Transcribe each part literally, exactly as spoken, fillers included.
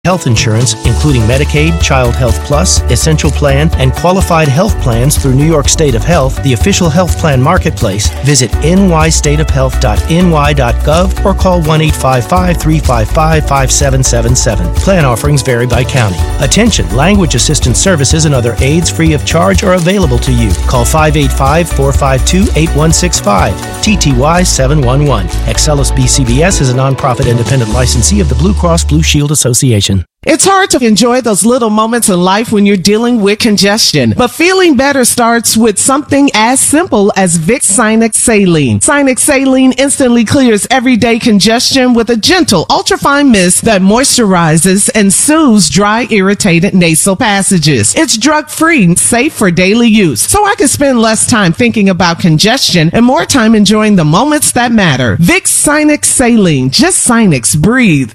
Health insurance, including Medicaid, Child Health Plus, Essential Plan, and qualified health plans through New York State of Health, the official health plan marketplace. Visit n y state of health dot n y dot gov or call one eight five five, three five five, five seven seven seven. Plan offerings vary by county. Attention, language assistance services and other aids free of charge are available to you. Call five eight five, four five two, eight one six five, T T Y seven one one. Excellus B C B S is a nonprofit independent licensee of the Blue Cross Blue Shield Association. It's hard to enjoy those little moments in life when you're dealing with congestion, but feeling better starts with something as simple as Vicks Sinex Saline. Sinex Saline instantly clears everyday congestion with a gentle, ultrafine mist that moisturizes and soothes dry, irritated nasal passages. It's drug-free, safe for daily use, so I can spend less time thinking about congestion and more time enjoying the moments that matter. Vicks Sinex Saline. Just Sinex. Breathe.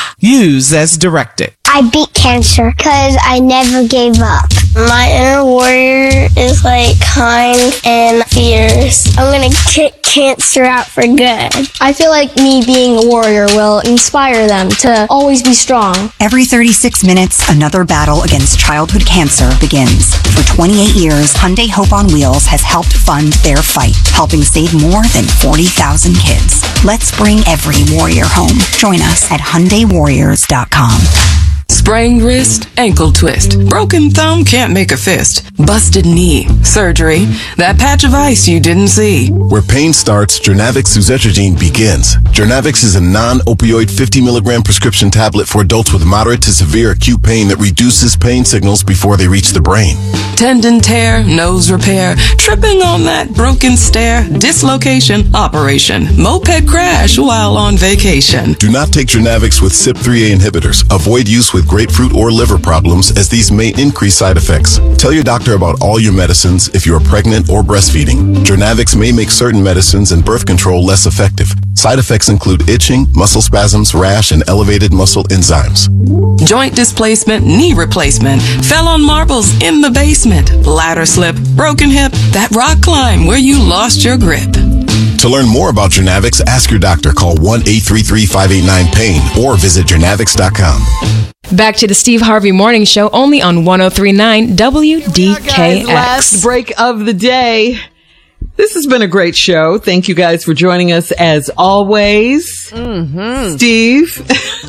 Use as directed. I beat cancer because I never gave up. My inner warrior is like kind and fierce. I'm going to kick cancer out for good. I feel like me being a warrior will inspire them to always be strong. Every thirty-six minutes, another battle against childhood cancer begins. For twenty-eight years, Hyundai Hope on Wheels has helped fund their fight, helping save more than forty thousand kids. Let's bring every warrior home. Join us at Hyundai Warriors dot com. Sprained wrist, ankle twist, broken thumb, can't make a fist, busted knee, surgery, that patch of ice you didn't see. Where pain starts, Jernavix suzetrigine begins. Jernavix is a non-opioid fifty milligram prescription tablet for adults with moderate to severe acute pain that reduces pain signals before they reach the brain. Tendon tear, nose repair, tripping on that broken stair, dislocation, operation, moped crash while on vacation. Do not take Jernavix with C Y P three A inhibitors. Avoid use with grapefruit or liver problems, as these may increase side effects. Tell your doctor about all your medicines if you are pregnant or breastfeeding. Jernavix may make certain medicines and birth control less effective. Side effects include itching, muscle spasms, rash, and elevated muscle enzymes. Joint displacement, knee replacement, fell on marbles in the basement, ladder slip, broken hip, that rock climb where you lost your grip. To learn more about Jernavix, ask your doctor. Call one eight three three, five eight nine, pain or visit Jernavix dot com. Back to the Steve Harvey Morning Show, only on one oh three point nine W D K X. Last break of the day. This has been a great show. Thank you guys for joining us as always. Mm-hmm. Steve,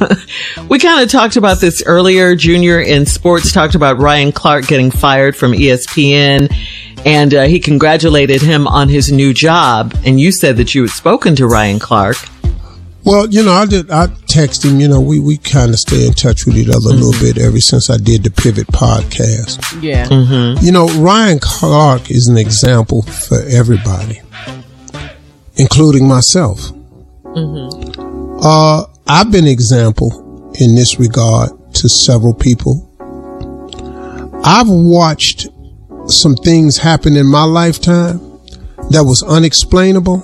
we kind of talked about this earlier. Junior in sports talked about Ryan Clark getting fired from E S P N, and uh, he congratulated him on his new job. And you said that you had spoken to Ryan Clark. Well, you know, I did. I text him. You know, we, we kind of stay in touch with each other mm-hmm. a little bit ever since I did the Pivot podcast. Yeah. Mm-hmm. You know, Ryan Clark is an example for everybody, including myself. Mm-hmm. Uh, I've been an example in this regard to several people. I've watched some things happen in my lifetime that was unexplainable,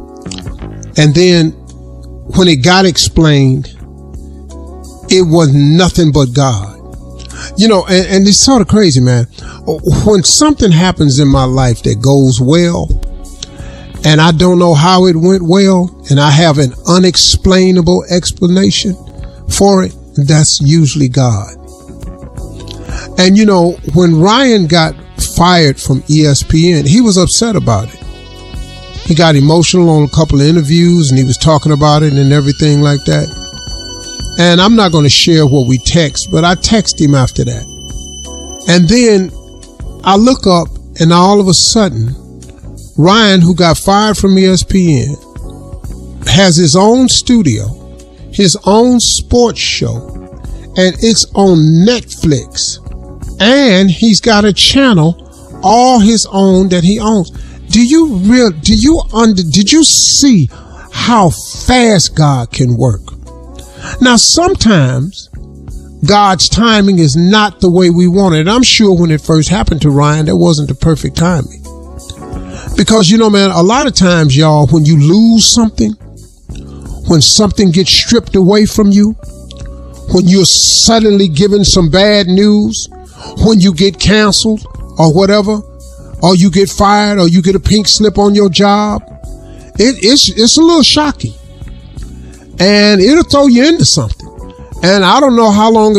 and then when it got explained, it was nothing but God. You know, and, and it's sort of crazy, man. When something happens in my life that goes well, and I don't know how it went well, and I have an unexplainable explanation for it, that's usually God. And, you know, when Ryan got fired from E S P N, he was upset about it. He got emotional on a couple of interviews, and he was talking about it and everything like that. And I'm not going to share what we text, but I text him after that. And then I look up, and all of a sudden, Ryan, who got fired from E S P N, has his own studio, his own sports show, and it's on Netflix. And he's got a channel all his own that he owns. Do you real? Do you under? Did you see how fast God can work? Now, sometimes God's timing is not the way we want it. I'm sure when it first happened to Ryan, that wasn't the perfect timing. Because, you know, man, a lot of times, y'all, when you lose something, when something gets stripped away from you, when you're suddenly given some bad news, when you get canceled or whatever, or you get fired, or you get a pink slip on your job, it, it's it's a little shocking. And it'll throw you into something. And I don't know how long